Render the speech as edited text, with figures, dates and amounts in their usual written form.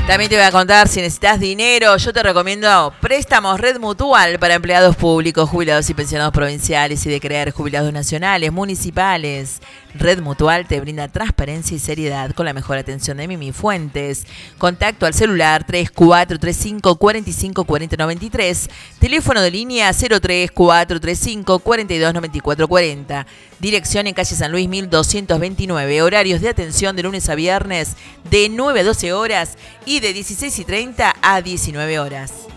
También te voy a contar, si necesitas dinero, yo te recomiendo préstamos Red Mutual para empleados públicos, jubilados y pensionados provinciales y de crear jubilados nacionales, municipales. Red Mutual te brinda transparencia y seriedad con la mejor atención de Mimi Fuentes. Contacto al celular 3435 45 40 93, teléfono de línea 03435 42 94 40. Dirección en calle San Luis 1229. Horarios de atención de lunes a viernes de 9 a 12 horas y de 16:30 a 19 horas.